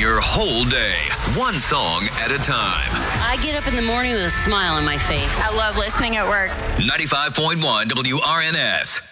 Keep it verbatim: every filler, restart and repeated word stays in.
your whole day, one song at a time. I get up in the morning with a smile on my face. I love listening at work. ninety-five point one W R N S.